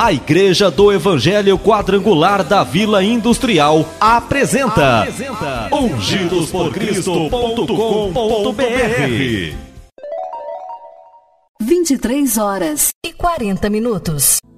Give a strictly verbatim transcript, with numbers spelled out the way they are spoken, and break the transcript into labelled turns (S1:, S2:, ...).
S1: A Igreja do Evangelho Quadrangular da Vila Industrial apresenta, apresenta ungidos por cristo ponto com ponto br.
S2: vinte e três horas e quarenta minutos.